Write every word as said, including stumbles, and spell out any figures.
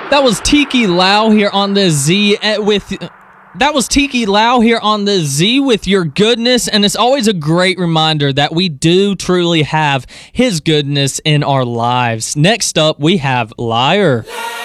That was Tiki Lau here on the Z uh, with that was Tiki Lau here on the Z with your goodness, and it's always a great reminder that we do truly have his goodness in our lives. Next up, we have Liar.